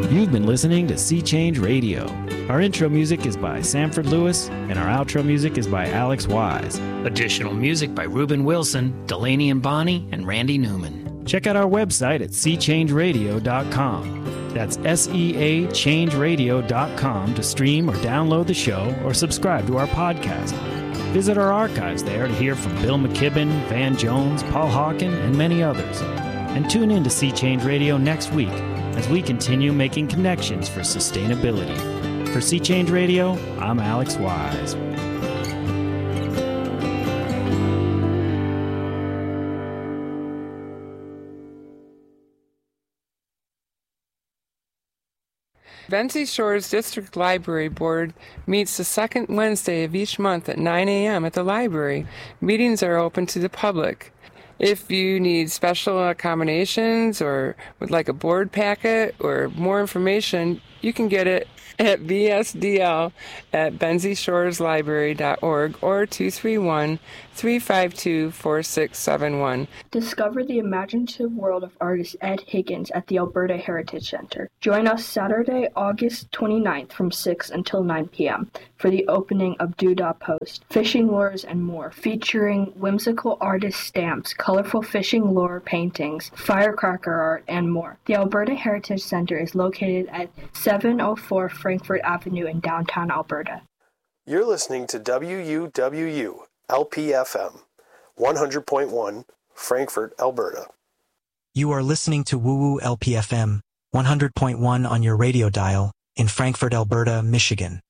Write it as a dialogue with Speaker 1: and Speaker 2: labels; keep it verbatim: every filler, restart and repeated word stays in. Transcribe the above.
Speaker 1: You've been listening to Sea Change Radio. Our intro music is by Sanford Lewis, and our outro music is by Alex Wise. Additional music by Reuben Wilson, Delaney and Bonnie, and Randy Newman. Check out our website at sea change radio dot com. That's S E A change radio dot com to stream or download the show or subscribe to our podcast. Visit our archives there to hear from Bill McKibben, Van Jones, Paul Hawken, and many others. And tune in to Sea Change Radio next week as we continue making connections for sustainability. For Sea Change Radio, I'm Alex Wise.
Speaker 2: Benzie Shores District Library Board meets the second Wednesday of each month at nine a.m. at the library. Meetings are open to the public. If you need special accommodations or would like a board packet or more information, you can get it at b s d l at benzie shores library dot org or two three one, three five two, four six seven one.
Speaker 3: Discover the imaginative world of artist Ed Higgins at the Alberta Heritage Centre. Join us Saturday, August twenty-ninth from six until nine p.m. for the opening of Doodah Post, Fishing Lures and More, featuring whimsical artist stamps, colorful fishing lure paintings, firecracker art, and more. The Alberta Heritage Centre is located at seven oh four Frankfurt Avenue in downtown Alberta.
Speaker 4: You're listening to W U W U L P F M, one hundred point one, Frankfurt, Alberta.
Speaker 5: You are listening to Woo Woo L P F M, one hundred point one on your radio dial, in Frankfurt, Alberta, Michigan.